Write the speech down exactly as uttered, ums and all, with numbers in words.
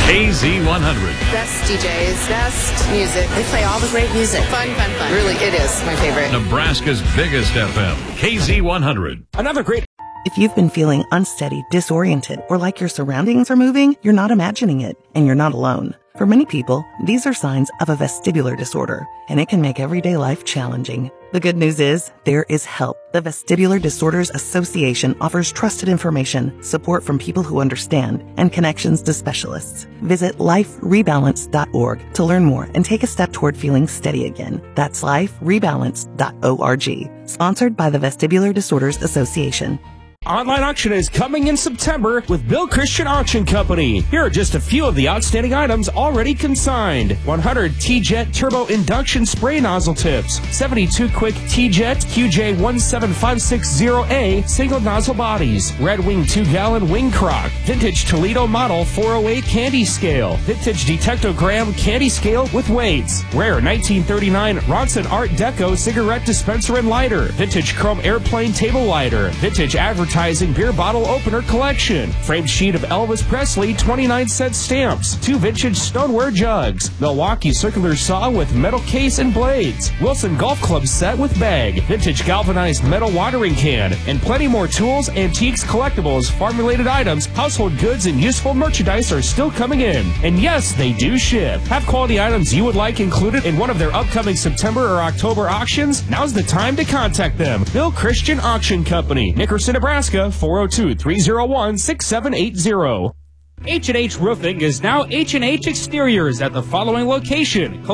K Z one hundred. Best D Js, best music. They play all the great music. Fun, fun, fun. Really, it is my favorite. Nebraska's biggest F M. K Z one hundred. Another great... If you've been feeling unsteady, disoriented, or like your surroundings are moving, you're not imagining it, and you're not alone. For many people, these are signs of a vestibular disorder, and it can make everyday life challenging. The good news is, there is help. The Vestibular Disorders Association offers trusted information, support from people who understand, and connections to specialists. Visit life rebalance dot org to learn more and take a step toward feeling steady again. That's life rebalance dot org. Sponsored by the Vestibular Disorders Association. Online auction is coming in September with Bill Christian Auction Company. Here are just a few of the outstanding items already consigned. one hundred T-Jet Turbo Induction Spray Nozzle Tips. seventy-two Quick T-Jet Q J one seven five six zero A Single Nozzle Bodies. Red Wing two gallon Wing Crock. Vintage Toledo Model four oh eight Candy Scale. Vintage Detectogram Candy Scale with weights. Rare nineteen thirty-nine Ronson Art Deco Cigarette Dispenser and Lighter. Vintage Chrome Airplane Table Lighter. Vintage Advertising Beer Bottle Opener Collection. Framed sheet of Elvis Presley twenty-nine cent stamps. Two vintage stoneware jugs. Milwaukee Circular Saw with metal case and blades. Wilson Golf Club set with bag. Vintage galvanized metal watering can. And plenty more tools, antiques, collectibles, farm-related items, household goods, and useful merchandise are still coming in. And yes, they do ship. Have quality items you would like included in one of their upcoming September or October auctions? Now's the time to contact them. Bill Christian Auction Company, Nickerson, Nebraska. four oh two, three oh one, six seven eight zero. H and H Roofing is now H and H Exteriors at the following location.